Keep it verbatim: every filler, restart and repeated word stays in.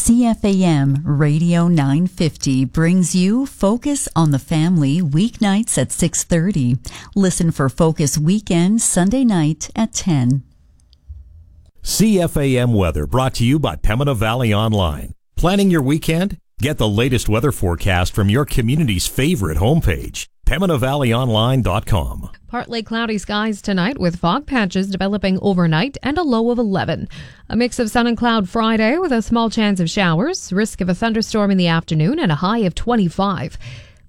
C F A M Radio nine fifty brings you Focus on the Family weeknights at six thirty. Listen for Focus Weekend Sunday night at ten. C F A M weather brought to you by Pembina Valley Online. Planning your weekend? Get the latest weather forecast from your community's favorite homepage, Pembina Valley Online dot com. Partly cloudy skies tonight with fog patches developing overnight and a low of eleven. A mix of sun and cloud Friday with a small chance of showers, risk of a thunderstorm in the afternoon and a high of twenty-five.